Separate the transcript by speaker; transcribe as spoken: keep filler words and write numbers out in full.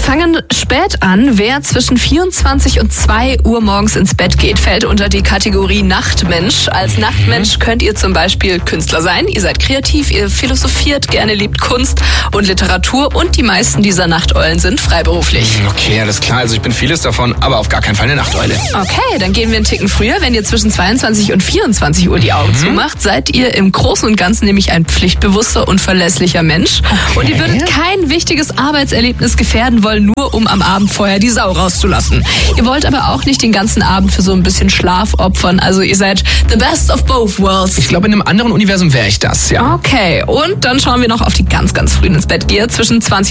Speaker 1: fangen spät an. Wer zwischen vierundzwanzig und zwei Uhr morgens ins Bett geht, fällt unter die Kategorie Nachtmensch. Als Nachtmensch könnt ihr zum Beispiel Künstler sein. Ihr seid kreativ, ihr philosophiert gerne, liebt Kunst und Literatur und die meisten dieser Nachteulen sind freiberuflich.
Speaker 2: Okay, alles klar. Also ich bin vieles davon, aber auf gar keinen Fall eine Nachteule.
Speaker 1: Okay, dann gehen wir einen Ticken früher. Wenn ihr zwischen zweiundzwanzig und vierundzwanzig Uhr die Augen mhm. zumacht, seid ihr im Großen und Ganzen nämlich ein pflichtbewusster und verlässlicher Mensch. Okay. Und ihr würdet kein wichtiges Arbeitserlebnis gefährden wollen, nur um am Abend vorher die Sau rauszulassen. Ihr wollt aber auch nicht den ganzen Abend für so ein bisschen Schlaf opfern. Also ihr seid the best of both worlds.
Speaker 2: Ich glaube, in einem anderen Universum wäre ich das, ja.
Speaker 1: Okay, und dann schauen wir noch auf die ganz, ganz frühen ins Bett gehe. Zwischen zwanzig